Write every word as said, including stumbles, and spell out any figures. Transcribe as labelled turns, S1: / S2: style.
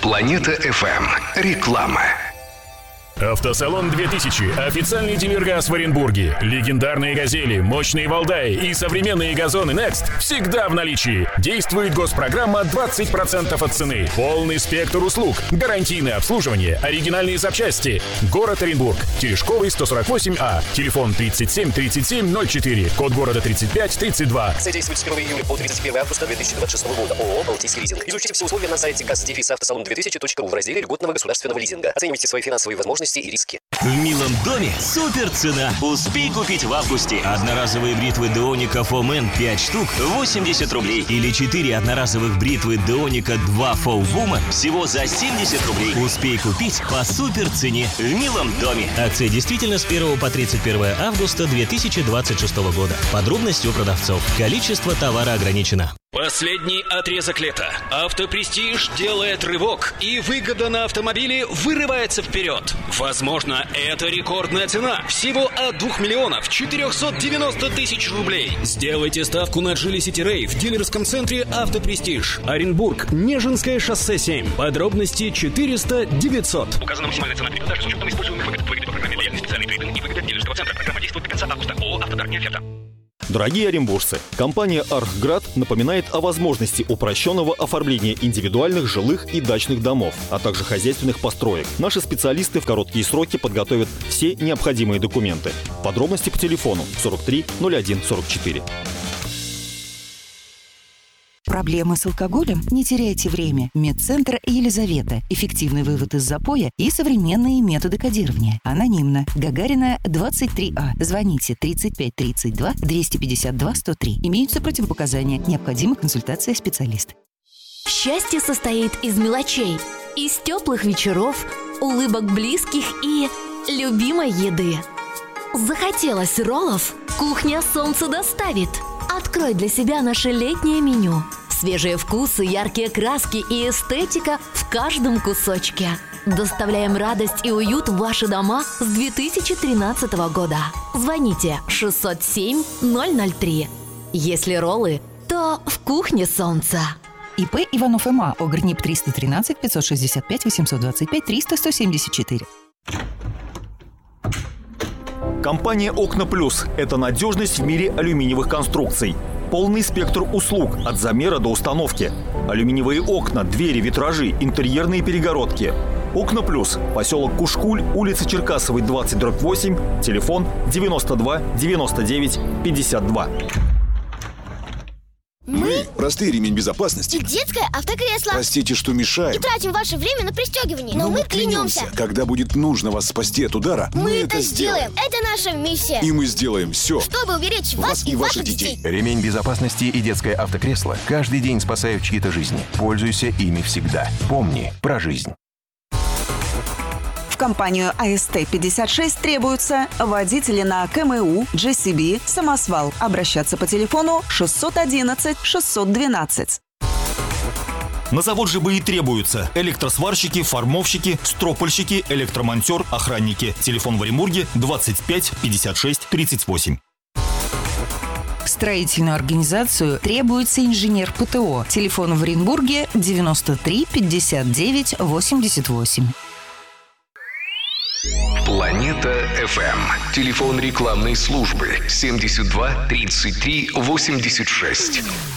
S1: Планета эф эм. Реклама.
S2: Автосалон две тысячи. Официальный дилер ГАЗ в Оренбурге. Легендарные «Газели», мощные «Валдаи» и современные газоны Next всегда в наличии. Действует госпрограмма двадцать процентов от цены. Полный спектр услуг. Гарантийное обслуживание. Оригинальные запчасти. Город Оренбург. Терешковый, сто сорок восемь А. Телефон тридцать семь тридцать семь ноль четыре. Код города тридцать пять тридцать два.
S3: Акция действует с первого июля по тридцать первое августа две тысячи двадцать шестого года. ООО «Балтийский лизинг». Изучите все условия на сайте газ автосалон две тысячи точка ру в разделе льготного государственного лизинга. Оценивайте свои финансовые возможности и риски.
S4: В милом доме супер цена. Успей купить в августе. Одноразовые бритвы Деоника Fomen пять штук восемьдесят рублей. Или четыре одноразовых бритвы Деоника два Fall Woman всего за семьдесят рублей. Успей купить по супер цене в милом доме. Акция действительно с первого по тридцать первое августа две тысячи двадцать шестого года. Подробности у продавцов. Количество товара ограничено.
S5: Последний отрезок лета. Автопрестиж делает рывок, и выгода на автомобиле вырывается вперед. Возможно, это рекордная цена. Всего от двух миллионов четырехсот девяноста тысяч рублей. Сделайте ставку на Geely City Ray в дилерском центре «Автопрестиж». Оренбург, Нежинское шоссе семь. Подробности четыреста девятьсот.
S6: Указана максимальная цена при продаже с учетом используемых выгод. Выгоды по программе лояльный специальный трейд-ин и выгода дилерского центра. Программа действует до конца августа. ООО «Автодар». Не оферта.
S7: Дорогие оренбуржцы, компания «Архград» напоминает о возможности упрощенного оформления индивидуальных жилых и дачных домов, а также хозяйственных построек. Наши специалисты в короткие сроки подготовят все необходимые документы. Подробности по телефону сорок три ноль один сорок четыре.
S8: Проблемы с алкоголем? Не теряйте время. Медцентр Елизавета. Эффективный вывод из запоя и современные методы кодирования. Анонимно. Гагарина, двадцать три А. Звоните тридцать пять тридцать два двести пятьдесят два сто три. Имеются противопоказания. Необходима консультация специалиста.
S9: Счастье состоит из мелочей. Из теплых вечеров, улыбок близких и любимой еды. Захотелось роллов? Кухня «Солнце» доставит. Открой для себя наше летнее меню. Свежие вкусы, яркие краски и эстетика в каждом кусочке. Доставляем радость и уют в ваши дома с две тысячи тринадцатого года. Звоните шестьсот семь ноль ноль три. Если роллы, то в кухне «Солнца».
S8: ИП Иванов МА. ОГРНИП триста тринадцать пятьсот шестьдесят пять восемьсот двадцать пять триста сто семьдесят четыре.
S7: Компания «Окна Плюс» – это надежность в мире алюминиевых конструкций. Полный спектр услуг от замера до установки. Алюминиевые окна, двери, витражи, интерьерные перегородки. «Окна Плюс», поселок Кушкуль, улица Черкасовой, двадцать дробь восемь, телефон девяносто два девяносто девять пятьдесят два.
S10: Мы – простые ремень безопасности
S11: и детское автокресло.
S10: Простите, что мешаем.
S11: И тратим ваше время на пристегивание. Но, Но мы клянемся.
S10: клянемся, когда будет нужно вас спасти от удара,
S11: мы, мы это сделаем. Это наша миссия.
S10: И мы сделаем все,
S11: чтобы уберечь вас, вас и, и ваших детей. детей.
S1: Ремень безопасности и детское автокресло каждый день спасают чьи-то жизни. Пользуйся ими всегда. Помни про жизнь.
S12: В компанию А Эс Тэ пятьдесят шесть требуются водители на Ка Эм У, Джи Си Би, самосвал. Обращаться по телефону шестьсот одиннадцать шестьсот двенадцать.
S7: На завод ЖБИ требуются электросварщики, формовщики, стропольщики, электромонтер, охранники. Телефон в Оренбурге двадцать пять пятьдесят шесть тридцать восемь.
S8: В строительную организацию требуется инженер Пэ Тэ О. Телефон в Оренбурге девяносто три пятьдесят девять восемьдесят восемь.
S1: Планета эф эм. Телефон рекламной службы семьдесят два тридцать три восемьдесят шесть.